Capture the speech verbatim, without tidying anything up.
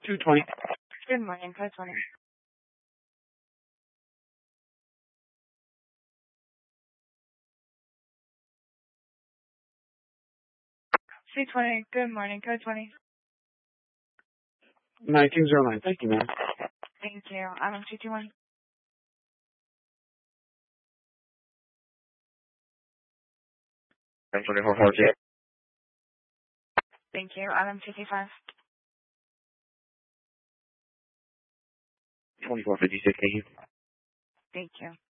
two twenty. Good morning, code twenty. C twenty, good morning, code twenty. nineteen oh nine, thank you, ma'am. Thank you. Item two two one. I'm twenty-four forty-eight. Thank you. Item two two five. twenty-four fifty-six, thank you. Thank you.